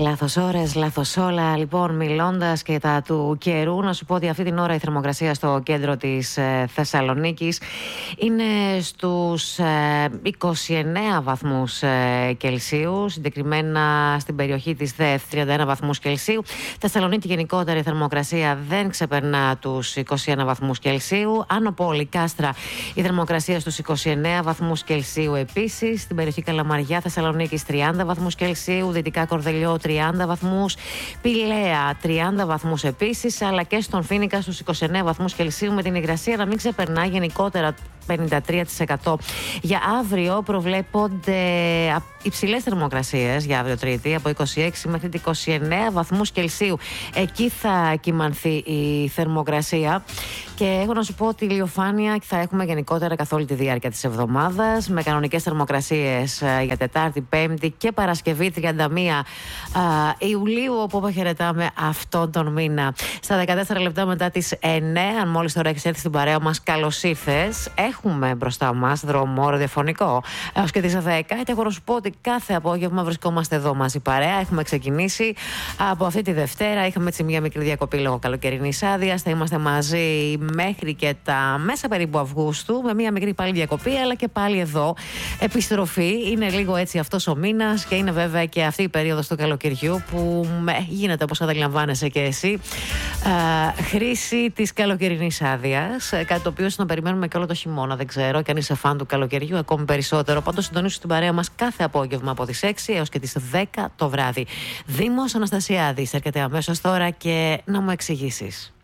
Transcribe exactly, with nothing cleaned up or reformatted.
Λάθος ώρες, λάθος όλα. Λοιπόν, μιλώντας και τα του καιρού, να σου πω ότι αυτή την ώρα η θερμοκρασία στο κέντρο της ε, Θεσσαλονίκης είναι στους ε, είκοσι εννέα βαθμούς ε, Κελσίου, συγκεκριμένα στην περιοχή της ΔΕΘ τριάντα ένα βαθμούς Κελσίου. Θεσσαλονίκη γενικότερα η θερμοκρασία δεν ξεπερνά τους είκοσι ένα βαθμούς Κελσίου. Άνω Πόλη, Κάστρα, η θερμοκρασία στους είκοσι εννέα βαθμούς Κελσίου επίσης. Στην περιοχή Καλαμαριά Θεσσαλονίκης τριάντα βαθμούς Κελσίου, Δυτικά Κορδελιό τριάντα βαθμούς, Πηλαία τριάντα βαθμούς επίσης, αλλά και στον Φοίνικα στους είκοσι εννέα βαθμούς Κελσίου, με την υγρασία να μην ξεπερνά γενικότερα πενήντα τρία τοις εκατό. Για αύριο προβλέπονται υψηλές θερμοκρασίες, για αύριο Τρίτη, από είκοσι έξι μέχρι είκοσι εννέα βαθμούς Κελσίου. Εκεί θα κυμανθεί η θερμοκρασία. Και έχω να σου πω ότι η ηλιοφάνεια θα έχουμε γενικότερα καθ' όλη τη διάρκεια της εβδομάδας, με κανονικές θερμοκρασίες για Τετάρτη, Πέμπτη και Παρασκευή τριάντα μία Ιουλίου, όπου αποχαιρετάμε αυτόν τον μήνα. Στα δεκατέσσερα λεπτά μετά τις εννέα, αν μόλις τώρα έχεις έρθει στην παρέα μας, καλώς ήρθες. Έχουμε μπροστά μας δρόμο ραδιοφωνικό έως και τις δέκα. Και έχω να σου πω ότι κάθε απόγευμα βρισκόμαστε εδώ μαζί παρέα. Έχουμε ξεκινήσει από αυτή τη Δευτέρα. Είχαμε έτσι μια μικρή διακοπή λόγω καλοκαιρινής άδειας. Θα είμαστε μαζί μέχρι και τα μέσα περίπου Αυγούστου, με μια μικρή πάλι διακοπή, αλλά και πάλι εδώ επιστροφή. Είναι λίγο έτσι αυτός ο μήνας και είναι βέβαια και αυτή η περίοδος του καλοκαιριού που με, γίνεται, όπως αντιλαμβάνεσαι και εσύ, α, χρήση της καλοκαιρινής άδειας. Κάτι το οποίο να περιμένουμε και όλο το χειμώνα. Δεν ξέρω, και αν είσαι φαν του καλοκαιριού, ακόμη περισσότερο. Πάντως συντονίσου στην παρέα μας κάθε απόγευμα από τις έξι έως και τις δέκα το βράδυ. Δήμος Αναστασιάδης έρχεται αμέσως τώρα και να μου εξηγήσεις.